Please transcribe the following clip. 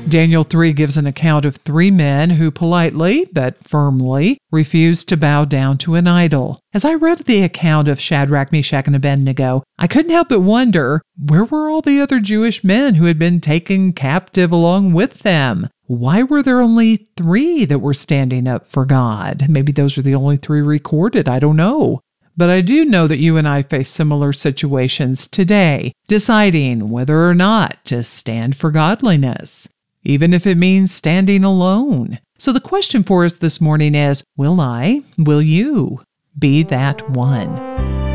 Daniel 3 gives an account of 3 men who politely but firmly refused to bow down to an idol. As I read the account of Shadrach, Meshach, and Abednego, I couldn't help but wonder, where were all the other Jewish men who had been taken captive along with them? Why were there only 3 that were standing up for God? Maybe those are the only 3 recorded. I don't know. But I do know that you and I face similar situations today, deciding whether or not to stand for godliness, even if it means standing alone. So the question for us this morning is, will you be that one?